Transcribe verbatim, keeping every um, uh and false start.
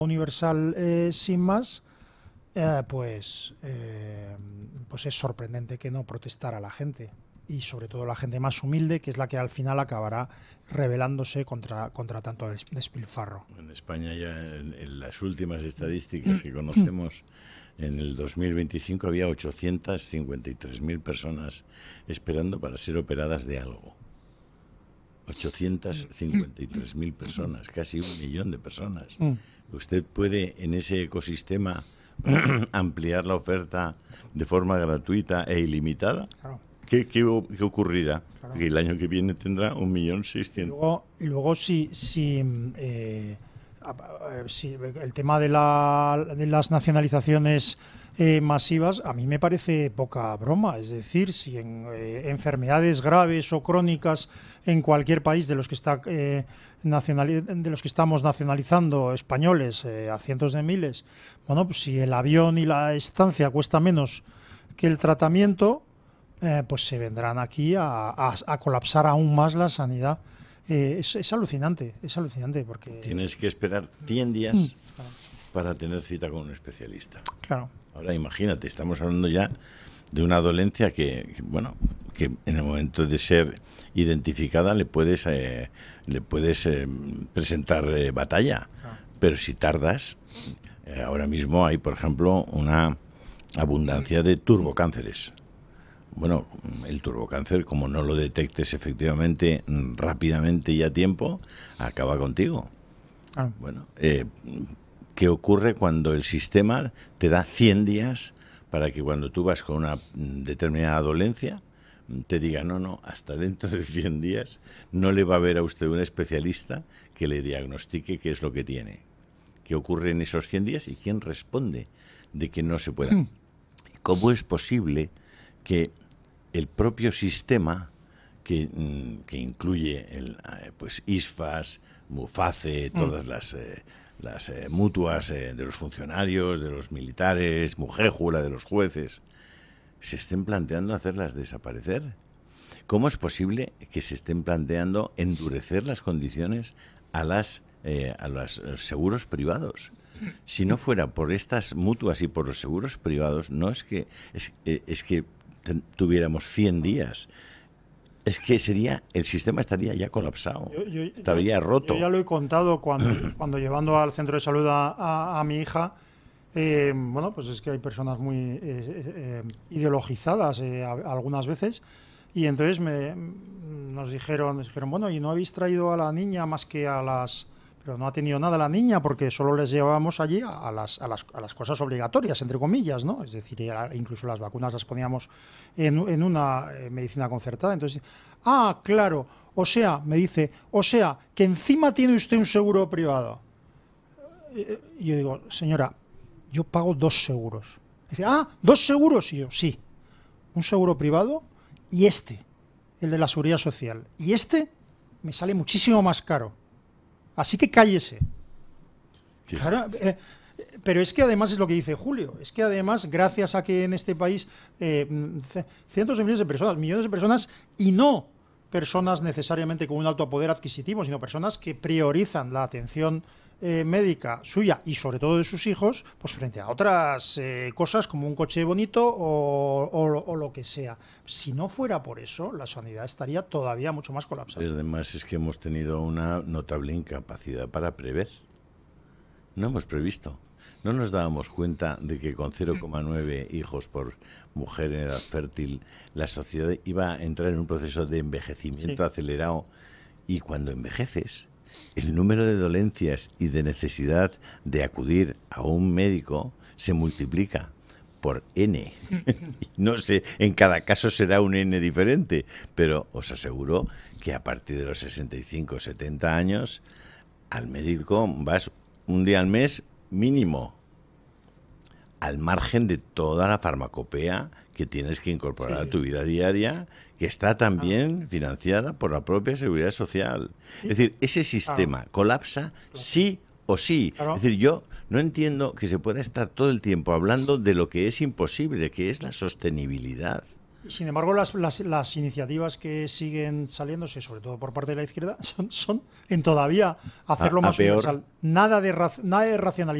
universal eh, sin más, eh, pues, eh, pues es sorprendente que no protestara la gente. Y sobre todo la gente más humilde, que es la que al final acabará rebelándose contra, contra tanto despilfarro. En España ya en, en las últimas estadísticas que conocemos, en el dos mil veinticinco había ochocientas cincuenta y tres mil personas esperando para ser operadas de algo. ochocientas cincuenta y tres mil personas, casi un millón de personas. ¿Usted puede en ese ecosistema ampliar la oferta de forma gratuita e ilimitada? Claro. ¿Qué, qué, qué ocurrirá? Claro. Que el año que viene tendrá un millón seiscientos. Y luego, y luego si, si, eh, si el tema de, la, de las nacionalizaciones eh, masivas, a mí me parece poca broma. Es decir, si en eh, enfermedades graves o crónicas en cualquier país de los que está eh, nacional, de los que estamos nacionalizando españoles eh, a cientos de miles, bueno, pues si el avión y la estancia cuesta menos que el tratamiento, Eh, pues se vendrán aquí a, a, a colapsar aún más la sanidad. Eh, es, es alucinante, es alucinante porque... Tienes que esperar cien días mm, claro. para tener cita con un especialista. Claro. Ahora imagínate, estamos hablando ya de una dolencia que, que bueno, que en el momento de ser identificada le puedes, eh, le puedes eh, presentar eh, batalla. Claro. Pero si tardas, eh, ahora mismo hay, por ejemplo, una abundancia de turbocánceres. Bueno, el turbocáncer, como no lo detectes efectivamente rápidamente y a tiempo, acaba contigo. Ah. Bueno, eh, ¿qué ocurre cuando el sistema te da cien días para que cuando tú vas con una determinada dolencia te diga, no, no, hasta dentro de cien días no le va a ver a usted un especialista que le diagnostique qué es lo que tiene? ¿Qué ocurre en esos cien días y quién responde de que no se pueda? ¿Cómo es posible que el propio sistema que, que incluye el, pues ISFAS, MUFACE, todas las, eh, las eh, mutuas eh, de los funcionarios, de los militares, MUGEJU, de los jueces, se estén planteando hacerlas desaparecer? ¿Cómo es posible que se estén planteando endurecer las condiciones a, las, eh, a los seguros privados? Si no fuera por estas mutuas y por los seguros privados, no es que es, es que tuviéramos cien días, es que sería el sistema estaría ya colapsado, yo, yo, estaría yo, roto. Yo ya lo he contado cuando, cuando llevando al centro de salud a, a, a mi hija, eh, bueno, pues es que hay personas muy eh, eh, ideologizadas eh, a, algunas veces, y entonces me, nos dijeron, nos dijeron, bueno, ¿y no habéis traído a la niña más que a las... Pero no ha tenido nada la niña porque solo les llevábamos allí a, a, las, a, las, a las cosas obligatorias, entre comillas, ¿no? Es decir, incluso las vacunas las poníamos en, en una eh, medicina concertada. Entonces, ah, claro, o sea, me dice, o sea, que encima tiene usted un seguro privado. Y yo digo, señora, yo pago dos seguros. Dice, ah, ¿dos seguros? Y yo, sí, un seguro privado y este, el de la Seguridad Social. Y este me sale muchísimo más caro. Así que cállese. Claro, eh, pero es que además es lo que dice Julio, es que además gracias a que en este país eh, cientos de millones de personas, millones de personas y no personas necesariamente con un alto poder adquisitivo, sino personas que priorizan la atención eh, médica suya y sobre todo de sus hijos, pues frente a otras eh, cosas como un coche bonito o, o, o lo que sea. Si no fuera por eso, la sanidad estaría todavía mucho más colapsada. Además es que hemos tenido una notable incapacidad para prever. No hemos previsto. No nos dábamos cuenta de que con cero coma nueve hijos por mujer en edad fértil, la sociedad iba a entrar en un proceso de envejecimiento sí. acelerado, y cuando envejeces, el número de dolencias y de necesidad de acudir a un médico se multiplica por N. No sé, en cada caso será un N diferente, pero os aseguro que a partir de los sesenta y cinco, setenta años, al médico vas un día al mes mínimo, al margen de toda la farmacopea que tienes que incorporar sí. a tu vida diaria, que está también ah. financiada por la propia Seguridad Social. ¿Sí? Es decir, ese sistema ah. colapsa sí o sí. Claro. Es decir, yo no entiendo que se pueda estar todo el tiempo hablando de lo que es imposible, que es la sostenibilidad. Sin embargo, las, las, las iniciativas que siguen saliéndose, sobre todo por parte de la izquierda, son, son en todavía hacerlo a, a más peor. universal. Nada de, nada de racionalización.